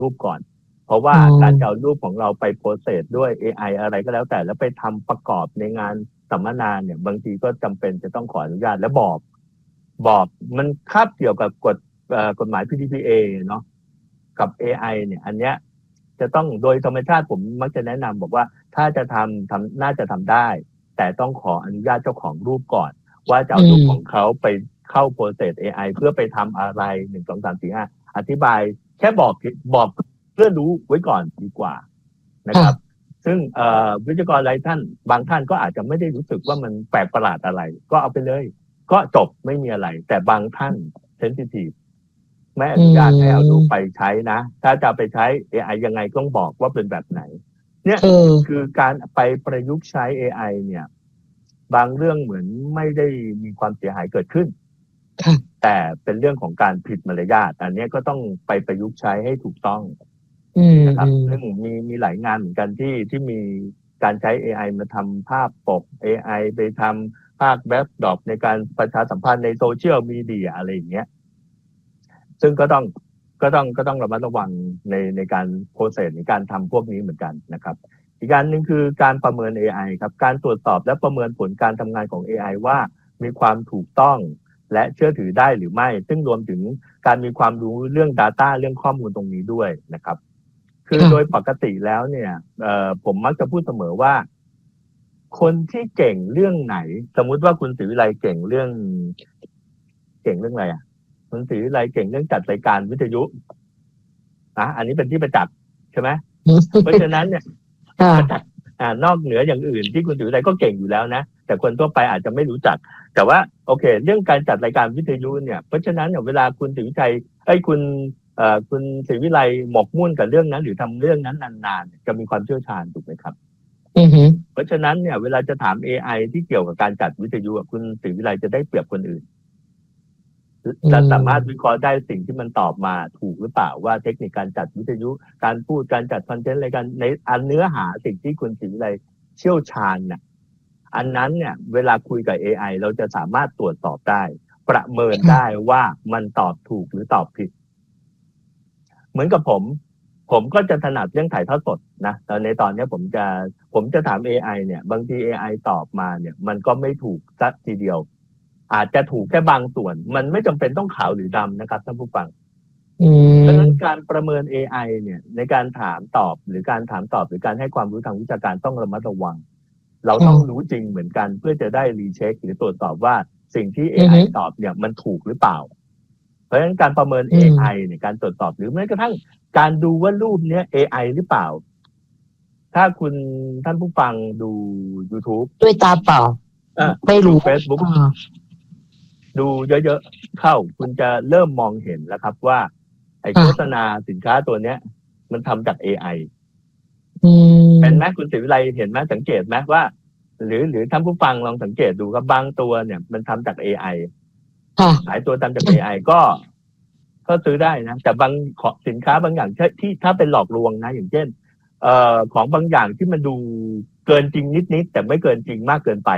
รูปก่อนเพราะว่าการจะเอารูปของเราไปโปรเซสด้วย AI อะไรก็แล้วแต่แล้วไปทำประกอบในงานสัมมนาเนี่ยบางทีก็จำเป็นจะต้องขออนุญาตและบอกมันคาบเกี่ยวกับกฎหมาย PDPA เนาะกับ AI เนี่ยอันเนี้ยจะต้องโดยธรรมชาติผมมักจะแนะนำบอกว่าถ้าจะทำน่าจะทำได้แต่ต้องขออนุญาตเจ้าของรูปก่อนว่าจะเอารูปของเขาไปเข้าโปรเซส AI เพื่อไปทำอะไร1 2 3 4 5อธิบายแค่บอกเพื่อรู้ไว้ก่อนดีกว่านะครับซึ่งวิทยากรหลายท่านบางท่านก็อาจจะไม่ได้รู้สึกว่ามันแปลกประหลาดอะไรก็เอาไปเลยก็จบไม่มีอะไรแต่บางท่านเซนซิทีฟไม่อนุญาตให้เอารูปไปใช้นะถ้าจะไปใช้ AI ยังไงต้องบอกว่าเป็นแบบไหนเนี่ยคือการไปประยุกต์ใช้ AI เนี่ยบางเรื่องเหมือนไม่ได้มีความเสียหายเกิดขึ้นแต่เป็นเรื่องของการผิดมารยาทอันนี้ก็ต้องไปประยุกต์ใช้ให้ถูกต้องนะครับซึ่งมีหลายงานเหมือนกันที่มีการใช้ AI มาทำภาพปก AI ไปทำภาพแบ็คดรอปในการประชาสัมพันธ์ในโซเชียลมีเดียอะไรอย่างเงี้ยซึ่งก็ต้องระมัดระวังในการโปรเซสในการทำพวกนี้เหมือนกันนะครับอีกการหนึ่งคือการประเมิน AI ครับการตรวจสอบและประเมินผลการทำงานของ AI ว่ามีความถูกต้องและเชื่อถือได้หรือไม่ซึ่งรวมถึงการมีความรู้เรื่อง Data เรื่องข้อมูลตรงนี้ด้วยนะครับคือโดยปกติแล้วเนี่ยผมมักจะพูดเสมอว่าคนที่เก่งเรื่องไหนสมมุติว่าคุณศรีวิไลเก่งเรื่องอะไรอ่ะคุณศรีวิไลเก่งเรื่องจัดรายการวิทยุอันนี้เป็นที่ประจักษ์ใช่ไหม เพราะฉะนั้นเนี่ยนอกเหนืออย่างอื่นที่คุณศรีวิไลก็เก่งอยู่แล้วนะแต่คนทั่วไปอาจจะไม่รู้จักแต่ว่าโอเคเรื่องการจัดรายการวิทยุเนี่ยเพราะฉะนั้นเนี่ยเวลาคุณศรีวิชัยคุณศรีวิไลหมกมุ่นกับเรื่องนั้นหรือทำเรื่องนั้นนานๆจะมีความเชี่ยวชาญถูกไหมครับเพราะฉะนั้นเนี่ยเวลาจะถาม AI ที่เกี่ยวกับการจัดวิทยุคุณศรีวิไลจะได้เปรียบคนอื่นจะสามารถวิเคราะห์ได้สิ่งที่มันตอบมาถูกหรือเปล่าว่าเทคนิคการจัดวิทยุการพูดการจัดคอนเทนต์อะไรกันในเนื้อหาสิ่งที่คุณศรีวิไลเชี่ยวชาญน่ะอันนั้นเนี่ยเวลาคุยกับ AI เราจะสามารถตรวจสอบได้ประเมินได้ว่ามันตอบถูกหรือตอบผิดเหมือนกับผมก็จะถนัดเรื่องถ่ายทอดสดนะแต่ในตอนนี้ผมจะถาม AI เนี่ยบางที AI ตอบมาเนี่ยมันก็ไม่ถูกสักทีเดียวอาจจะถูกแค่บางส่วนมันไม่จำเป็นต้องขาวหรือดำนะครับท่านผู้ฟังดังนั้นการประเมิน AI เนี่ยในการถามตอบหรือการให้ความรู้ทางวิชาการต้องระมัดระวังเราต้องรู้จริงเหมือนกันเพื่อจะได้รีเช็คหรือตรวจสอบว่าสิ่งที่ AI ตอบเนี่ยมันถูกหรือเปล่าเพราะฉะนั้นการประเมิน AI ในการตรวจสอบหรือแม้กระทั่งการดูว่ารูปเนี้ย AI หรือเปล่าถ้าท่านผู้ฟังดู YouTube ด้วยตาเปล่าไม่รู้ Facebook ดูเยอะๆเข้าคุณจะเริ่มมองเห็นแล้วครับว่าไอ้โฆษณาสินค้าตัวเนี้ยมันทำจาก AI เป็นไหมคุณศรีวิไลเห็นไหมสังเกตไหมว่าหรือท่านผู้ฟังลองสังเกตดูครับบางตัวเนี่ยมันทำจาก AI หลายตัวทำจาก AI ก็ซื้อได้นะแต่บางสินค้าบางอย่างที่ถ้าเป็นหลอกลวงนะอย่างเช่นของบางอย่างที่มันดูเกินจริงนิดๆแต่ไม่เกินจริงมากเกินไป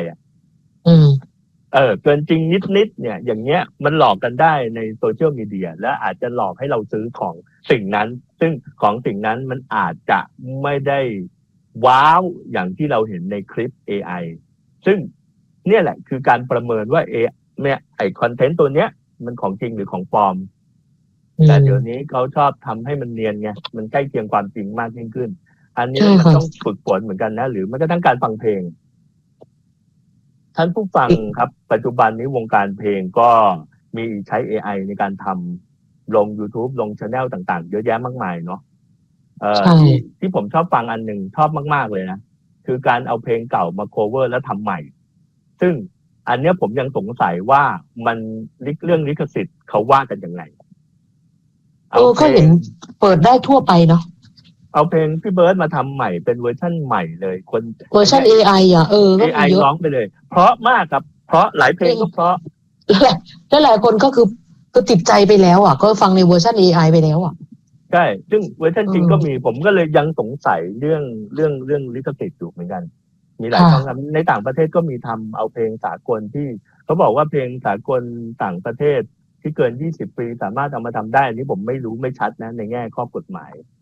เกินจริงนิดๆเนี่ยอย่างเงี้ยมันหลอกกันได้ในโซเชียลมีเดียและอาจจะหลอกให้เราซื้อของสิ่งนั้นซึ่งของสิ่งนั้นมันอาจจะไม่ได้ว้าวอย่างที่เราเห็นในคลิป AI ซึ่งเนี่ยแหละคือการประเมินว่าเนี่ยไอคอนเทนต์ตัวเนี้ยมันของจริงหรือของปลอมแต่เดี๋ยวนี้เขาชอบทำให้มันเนียนไงมันใกล้เคียงความจริงมากยิ่งขึ้นอันนี้มันต้องฝึกฝนเหมือนกันนะหรือแม้กระทั่งการฟังเพลงท่านผู้ฟังครับปัจจุบันนี้วงการเพลงก็มีใช้ AI ในการทำลง YouTube ลง channel ต่างๆเยอะแยะมากมายเนาะที่ผมชอบฟังอันหนึ่งชอบมากๆเลยนะคือการเอาเพลงเก่ามา cover แล้วทำใหม่ซึ่งอันนี้ผมยังสงสัยว่ามันเรื่องลิขสิทธิ์เขาว่ากันยังไงก็เห็นเปิดได้ทั่วไปเนาะเอาเพลงพี่เบิร์ดมาทำใหม่เป็นเวอร์ชั่นใหม่เลยเวอร์ชัน AI AI ร้องไปเลยเพราะมากครับเพราะหลายเพลงก็เพราะแล้วหลายคนก็ติดใจไปแล้วก็ฟังในเวอร์ชัน AI ไปแล้วใช่ซึ่งเวอร์ชันจริงก็มีผมก็เลยยังสงสัยเรื่องลิขสิทธิ์อยู่เหมือนกันมีหลายช่องทำในต่างประเทศก็มีทำเอาเพลงสากลที่เขาบอกว่าเพลงสากลต่างประเทศที่เกิน20 ปีสามารถเอามาทำได้อันนี้ผมไม่รู้ไม่ชัดนะในแง่ข้อกฎหมาย